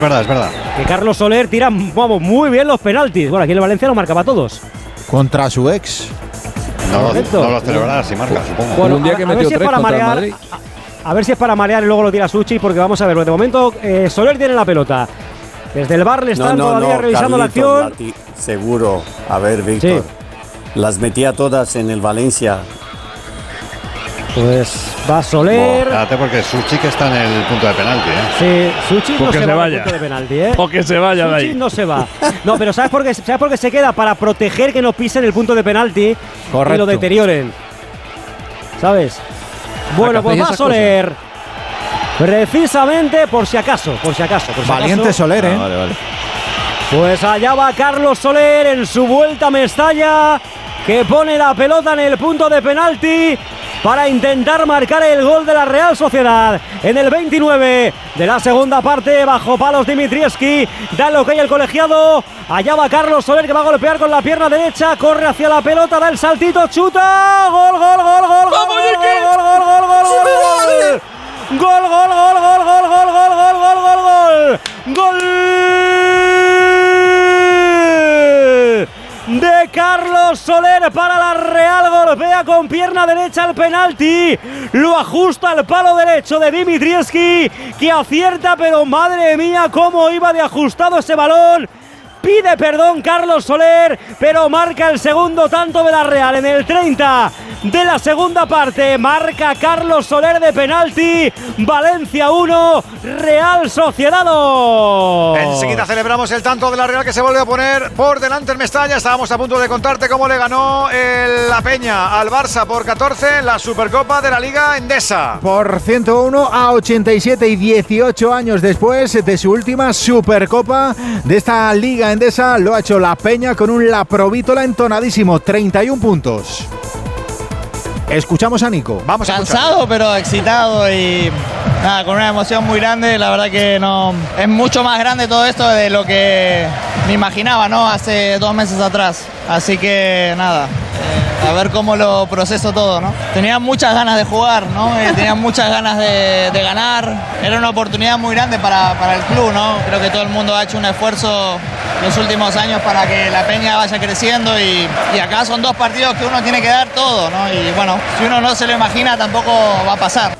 Es verdad. Que Carlos Soler tira, vamos, muy bien los penaltis. Bueno, aquí en el Valencia lo marcaba todos. Contra su ex. No lo celebrará si marca, supongo. Bueno, un día que metió 3 contra el Madrid. A ver si es para marear y luego lo tira Suchi, porque vamos a ver. De momento, Soler tiene la pelota. Desde el bar le están todavía revisando Carlitos, la acción. Seguro. A ver, Víctor. Sí. Las metía todas en el Valencia. Pues va Soler. Espérate, porque Suchi que está en el punto de penalti, Sí, Suchi no se va al punto de penalti, Porque se vaya de ahí. Suchi no se va. No, pero ¿sabes por qué se queda? Para proteger que no pisen el punto de penalti. Correcto. Y lo deterioren. ¿Sabes? Bueno, pues va Soler. Precisamente por si acaso. Valiente Soler, Vale. Pues allá va Carlos Soler en su vuelta a Mestalla, que pone la pelota en el punto de penalti para intentar marcar el gol de la Real Sociedad en el 29 de la segunda parte. Bajo palos Dimitrievski, da lo que hay el colegiado. Allá va Carlos Soler, que va a golpear con la pierna derecha, corre hacia la pelota, da el saltito, chuta, gol. De Carlos Soler para la Real, golpea con pierna derecha el penalti, lo ajusta al palo derecho de Dimitrievski, que acierta, pero madre mía cómo iba de ajustado ese balón. Pide perdón Carlos Soler, pero marca el segundo tanto de la Real en el 30 de la segunda parte. Marca Carlos Soler de penalti. Valencia 1, Real Sociedad 2. Enseguida celebramos el tanto de la Real, que se vuelve a poner por delante en Mestalla. Estábamos a punto de contarte cómo le ganó la Peña al Barça por 14 en la Supercopa de la Liga Endesa. Por 101 a 87 y 18 años después de su última Supercopa de esta Liga Endesa, lo ha hecho la Peña con un La Provítola entonadísimo, 31 puntos. Escuchamos a Nico. Vamos a cansado, pero excitado y nada, con una emoción muy grande. La verdad que no es mucho más grande todo esto de lo que me imaginaba, ¿no? Hace 2 meses atrás. Así que nada, a ver cómo lo proceso todo, ¿no? Tenía muchas ganas de jugar, ¿no? Tenía muchas ganas de ganar. Era una oportunidad muy grande para el club, ¿no? Creo que todo el mundo ha hecho un esfuerzo los últimos años para que la Peña vaya creciendo y acá son 2 partidos que uno tiene que dar todo, ¿no? Y bueno, si uno no se lo imagina tampoco va a pasar.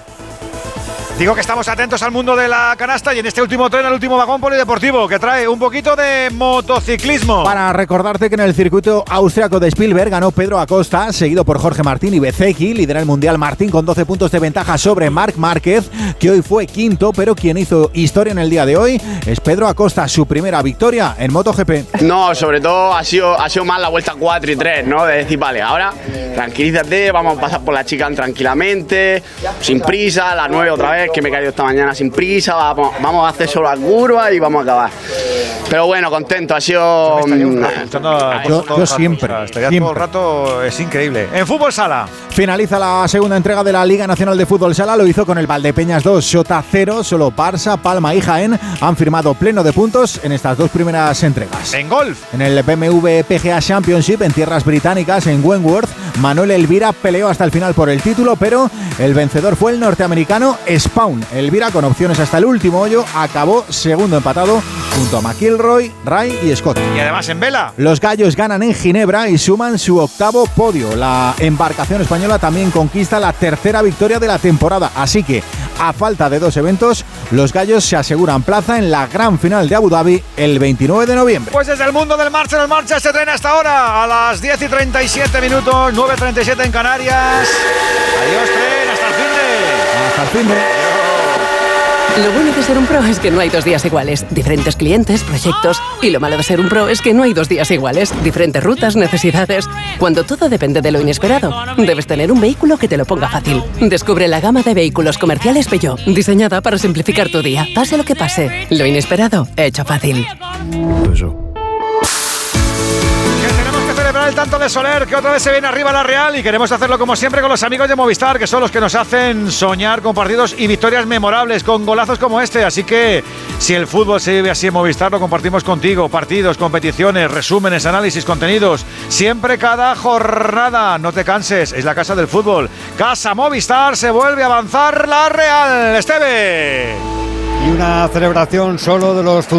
Digo que estamos atentos al mundo de la canasta y en este último tren, el último vagón polideportivo, que trae un poquito de motociclismo. Para recordarte que en el circuito austriaco de Spielberg ganó Pedro Acosta, seguido por Jorge Martín y Bezzecchi. Lidera el Mundial Martín con 12 puntos de ventaja sobre Marc Márquez, que hoy fue quinto, pero quien hizo historia en el día de hoy es Pedro Acosta, su primera victoria en MotoGP. No, sobre todo ha sido más la vuelta 4 y 3, ¿no? De decir, vale, ahora tranquilízate, vamos a pasar por la chicane tranquilamente, sin prisa, a las 9 otra vez, que me he caído esta mañana sin prisa, vamos a hacer solo la curva y vamos a acabar. Pero bueno, contento, ha sido... Yo siempre. Estaría todo el rato, es increíble. En Fútbol Sala. Finaliza la segunda entrega de la Liga Nacional de Fútbol Sala, lo hizo con el Valdepeñas 2, Xota 0, solo Barça, Palma y Jaén han firmado pleno de puntos en estas 2 primeras entregas. En golf. En el BMW PGA Championship en tierras británicas, en Wentworth, Manuel Elvira peleó hasta el final por el título, pero el vencedor fue el norteamericano Spaun. Elvira, con opciones hasta el último hoyo, acabó segundo empatado junto a McIlroy, Ray y Scott. Y además en vela. Los gallos ganan en Ginebra y suman su 8º podio. La embarcación española también conquista la 3ª victoria de la temporada, así que a falta de 2 eventos, los gallos se aseguran plaza en la gran final de Abu Dhabi el 29 de noviembre. Pues desde el mundo del marcha en el marcha se tren hasta ahora a las 10 y 37 minutos, 9:37 en Canarias. Adiós tren, hasta el finde. Hasta el finde. Lo bueno de ser un pro es que no hay 2 días iguales. Diferentes clientes, proyectos. Y lo malo de ser un pro es que no hay 2 días iguales. Diferentes rutas, necesidades. Cuando todo depende de lo inesperado, debes tener un vehículo que te lo ponga fácil. Descubre la gama de vehículos comerciales Peugeot, diseñada para simplificar tu día. Pase lo que pase, lo inesperado, hecho fácil. El tanto de Soler, que otra vez se viene arriba la Real, y queremos hacerlo como siempre con los amigos de Movistar, que son los que nos hacen soñar con partidos y victorias memorables, con golazos como este. Así que si el fútbol se vive así en Movistar, lo compartimos contigo. Partidos, competiciones, resúmenes, análisis, contenidos, siempre cada jornada. No te canses, es la casa del fútbol. Casa Movistar, se vuelve a avanzar la Real. Esteve. Y una celebración solo de los